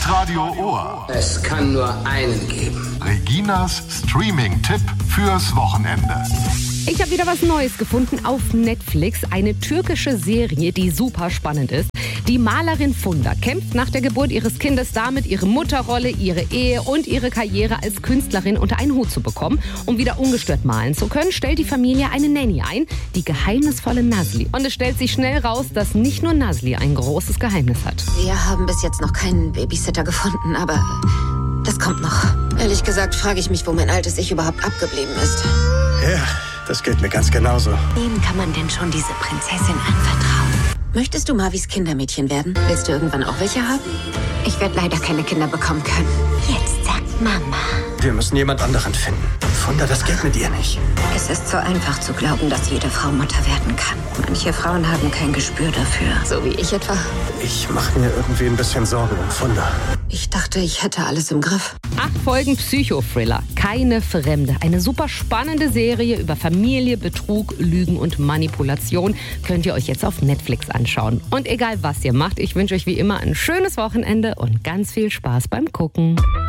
Hitradio Ohr. Es kann nur einen geben. Reginas Streaming-Tipp fürs Wochenende. Ich habe wieder was Neues gefunden auf Netflix. Eine türkische Serie, die super spannend ist. Die Malerin Funda kämpft nach der Geburt ihres Kindes damit, ihre Mutterrolle, ihre Ehe und ihre Karriere als Künstlerin unter einen Hut zu bekommen. Um wieder ungestört malen zu können, stellt die Familie eine Nanny ein, die geheimnisvolle Nazli. Und es stellt sich schnell raus, dass nicht nur Nazli ein großes Geheimnis hat. Wir haben bis jetzt noch keinen Babysitter gefunden, aber das kommt noch. Ehrlich gesagt frage ich mich, wo mein altes Ich überhaupt abgeblieben ist. Ja, das geht mir ganz genauso. Wem kann man denn schon diese Prinzessin anvertrauen? Möchtest du Marvis Kindermädchen werden? Willst du irgendwann auch welche haben? Ich werde leider keine Kinder bekommen können. Jetzt sagt Mama. Wir müssen jemand anderen finden. Funda, das geht mit ihr nicht. Es ist so einfach zu glauben, dass jede Frau Mutter werden kann. Manche Frauen haben kein Gespür dafür. So wie ich etwa. Ich mache mir irgendwie ein bisschen Sorgen um Funda. Ich dachte, ich hätte alles im Griff. 8 Folgen Psychothriller, keine Fremde. Eine super spannende Serie über Familie, Betrug, Lügen und Manipulation. Könnt ihr euch jetzt auf Netflix anschauen. Und egal was ihr macht, ich wünsche euch wie immer ein schönes Wochenende und ganz viel Spaß beim Gucken.